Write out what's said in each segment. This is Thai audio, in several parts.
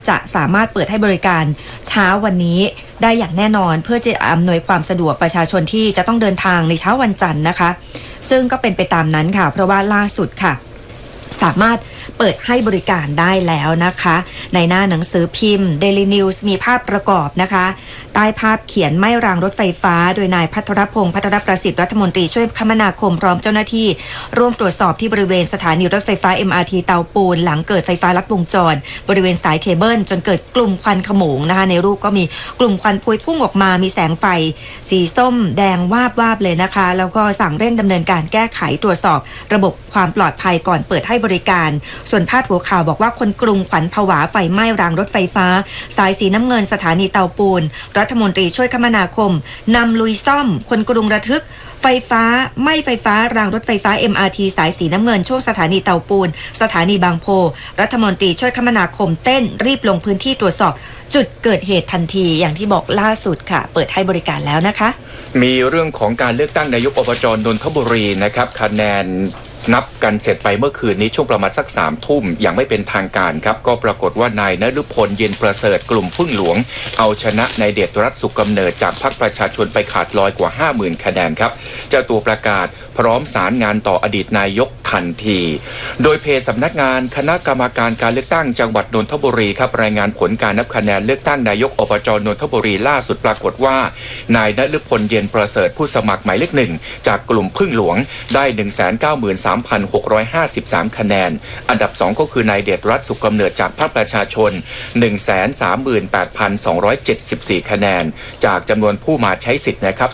จะสามารถเปิดให้บริการเช้าวันนี้ได้อย่างแน่นอนเพื่อจะอำนวยความสะดวกประชาชนที่จะต้องเดินทางในเช้าวันจันทร์นะคะซึ่งก็เป็นไปตามนั้นค่ะเพราะว่าล่าสุดค่ะสามารถเปิดให้บริการได้แล้วนะคะในหน้าหนังสือพิมพ์ Daily News มีภาพประกอบนะคะใต้ภาพเขียนไม่รางรถไฟฟ้าโดยนายพัทรพงษ์พัทรประสิทธิ์รัฐมนตรีช่วยคมนาคมพร้อมเจ้าหน้าที่ร่วมตรวจสอบที่บริเวณสถานีรถไฟฟ้า MRT เตาปูนหลังเกิดไฟฟ้าลัดวงจรบริเวณสายเคเบิลจนเกิดกลุ่มควันขโมงนะคะในรูปก็มีกลุ่มควันพวยพุ่งออกมามีแสงไฟสีส้มแดงวาบเลยนะคะแล้วก็สั่งเร่งดำเนินการแก้ไขตรวจสอบระบบความปลอดภัยก่อนเปิดให้บริการส่วนพาดหัวข่าวบอกว่าคนกรุงขวัญผวาไฟไหม้รางรถไฟฟ้าสายสีน้ำเงินสถานีเตาปูนรัฐมนตรีช่วยคมนาคมนำลุยซ่อมคนกรุงระทึกไฟฟ้าไหม้ไฟฟ้ารางรถไฟฟ้า MRT สายสีน้ำเงินช่วงสถานีเตาปูนสถานีบางโพรัฐมนตรีช่วยคมนาคมเต้นรีบลงพื้นที่ตรวจสอบจุดเกิดเหตุทันทีอย่างที่บอกล่าสุดค่ะเปิดให้บริการแล้วนะคะมีเรื่องของการเลือกตั้งนายกอบจ.นนทบุรีนะครับคะแนนนับกันเสร็จไปเมื่อคืนนี้ช่วงประมาณสัก3 ทุ่มอย่างไม่เป็นทางการครับก็ปรากฏว่านายณฤพลเย็นประเสริฐกลุ่มพึ่งหลวงเอาชนะนายเดชรัตน์สุขกำเนิดจากพรรคประชาชนไปขาดลอยกว่า 50,000 คะแนนครับเจ้าตัวประกาศพร้อมสารงานต่ออดีตนายกทันทีโดยเพจสำนักงานคณะกรรมการการเลือกตั้งจังหวัดนนทบุรีครับรายงานผลการนับคะแนนเลือกตั้งนายกอบจ.นนทบุรีล่าสุดปรากฏว่านายณฤพลเย็นประเสริฐผู้สมัครหมายเลข1จากกลุ่มพึ่งหลวงได้ 193,653 คะแนนอันดับ2ก็คือนายเดชรัตน์สุขกำเนิดจากพรรคประชาชน 138,274 คะแนนจากจำนวนผู้มาใช้สิทธิ์นะครับ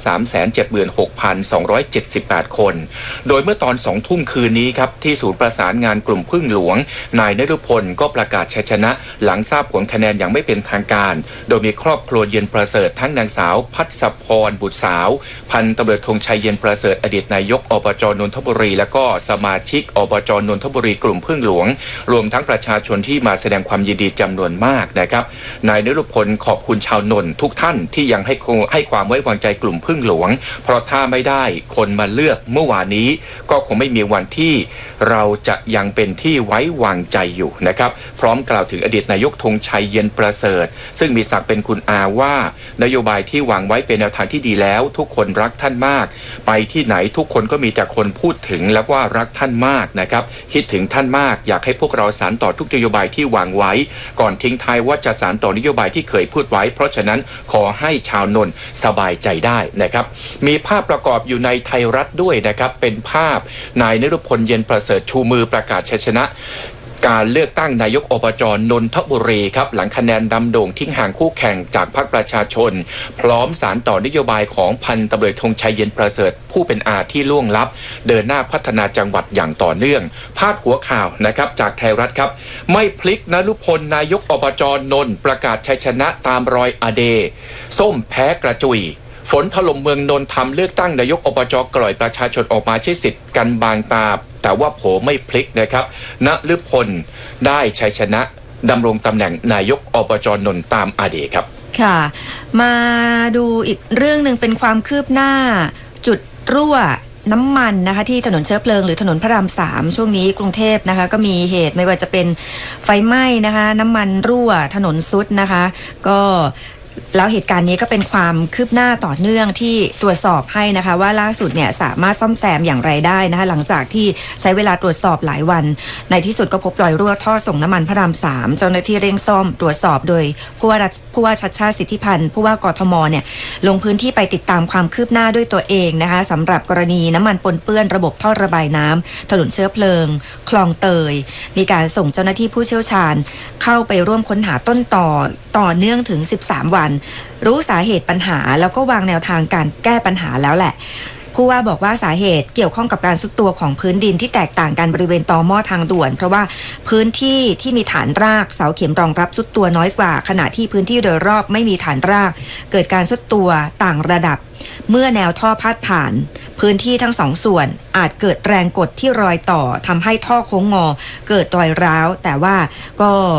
376,278 คนโดยเมื่อตอน 2 ทุ่มคืนนี้ครับที่ศูนย์ประสานงานกลุ่มพึ่งหลวงนายณฤพลก็ประกาศชัยชนะหลังทราบผลคะแนนอย่างไม่เป็นทางการโดยมีครอบครัวเย็นประเสริฐทั้งนางสาวพัศพรบุตรสาวพันตำรวจธงชัยเย็นประเสริฐอดีตนายกอบจ.นนทบุรีและก็สมาชิกอบจ.นนทบุรีกลุ่มพึ่งหลวงรวมทั้งประชาชนที่มาแสดงความยินดีจำนวนมากนะครับนายณฤพลขอบคุณชาวนนท์ทุกท่านที่ยังให้ความไว้วางใจกลุ่มพึ่งหลวงเพราะถ้าไม่ได้คนมาเลือกเมื่อวานนี้ก็คงไม่มีวันที่เราจะยังเป็นที่ไว้วางใจอยู่นะครับพร้อมกล่าวถึงอดีตนายกธงชัยเย็นประเสริฐซึ่งมีศักดิ์เป็นคุณอาว่านโยบายที่วางไว้เป็นแนวทางที่ดีแล้วทุกคนรักท่านมากไปที่ไหนทุกคนก็มีแต่คนพูดถึงและว่ารักท่านมากนะครับคิดถึงท่านมากอยากให้พวกเราสานต่อทุกนโยบายที่วางไว้ก่อนทิ้งท้ายว่าจะสานต่อนโยบายที่เคยพูดไว้เพราะฉะนั้นขอให้ชาวนนท์สบายใจได้นะครับมีภาพประกอบอยู่ในไทยรัฐด้วยนะครับเป็นภาพนายณฤพลเย็นประเสริฐชูมือประกาศชัยชนะการเลือกตั้งนายกอบจ.นนทบุรีครับหลังคะแนนดำโด่งทิ้งห่างคู่แข่งจากพรรคประชาชนพร้อมสานต่อนโยบายของพันตำรวจธงชัยเย็นประเสริฐผู้เป็นอาที่ล่วงลับเดินหน้าพัฒนาจังหวัดอย่างต่อเนื่องพาดหัวข่าวนะครับจากไทยรัฐครับไม่พลิกณฤพลนายกอบจ.นนท์ประกาศชัยชนะตามรอยอเดส้มแพ้กระจุยฝนถล่มเมืองนนท์ทำเลือกตั้งนายกอบจ.กล่อยประชาชนออกมาใช้สิทธิ์กันบางตาแต่ว่าโผไม่พลิกนะครับณฤพลได้ชัยชนะดำรงตำแหน่งนายกอบจ.นนท์ตามอดีตครับค่ะมาดูอีกเรื่องนึงเป็นความคืบหน้าจุดรั่วน้ำมันนะคะที่ถนนเชื้อเพลิงหรือถนนพระราม 3ช่วงนี้กรุงเทพนะคะก็มีเหตุไม่ว่าจะเป็นไฟไหม้นะคะน้ำมันรั่วถนนซุดนะคะก็แล้วเหตุการณ์นี้ก็เป็นความคืบหน้าต่อเนื่องที่ตรวจสอบให้นะคะว่าล่าสุดเนี่ยสามารถซ่อมแซมอย่างไรได้นะคะหลังจากที่ใช้เวลาตรวจสอบหลายวันในที่สุดก็พบรอยรั่วท่อส่งน้ำมันพระราม 3เจ้าหน้าที่เร่งซ่อมตรวจสอบโดยผู้ว่าชัชชาติสิทธิพันธ์ผู้ว่ากทมเนี่ยลงพื้นที่ไปติดตามความคืบหน้าด้วยตัวเองนะคะสำหรับกรณีน้ำมันปนเปื้อนระบบท่อระบายน้ำถนนเชื้อเพลิงคลองเตยมีการส่งเจ้าหน้าที่ผู้เชี่ยวชาญเข้าไปร่วมค้นหาต้นต่อเนื่องถึง13 วันรู้สาเหตุปัญหาแล้วก็วางแนวทางการแก้ปัญหาแล้วแหละผู้ว่าบอกว่าสาเหตุเกี่ยวข้องกับการซุดตัวของพื้นดินที่แตกต่างกันบริเวณตอหม้อทางด่วนเพราะว่าพื้นที่ที่มีฐานรากเสาเข็มรองรับซุดตัวน้อยกว่าขณะที่พื้นที่โดยรอบไม่มีฐานรากเกิดการซุดตัวต่างระดับเมื่อแนวท่อพาดผ่านพื้นที่ทั้งสองส่วนอาจเกิดแรงกดที่รอยต่อทำให้ท่อโค้งงอเกิดรอยร้าวแต่ว่าก็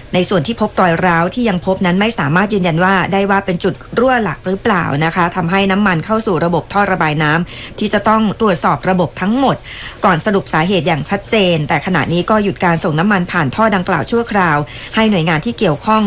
ในส่วนที่พบรอยร้าวที่ยังพบนั้นไม่สามารถยืนยันว่าได้ว่าเป็นจุดรั่วหลักหรือเปล่านะคะทำให้น้ำมันเข้าสู่ระบบท่อระบายน้ำที่จะต้องตรวจสอบระบบทั้งหมดก่อนสรุปสาเหตุอย่างชัดเจนแต่ขณะนี้ก็หยุดการส่งน้ำมันผ่านท่อดังกล่าวชั่วคราวให้หน่วยงานที่เกี่ยวข้อง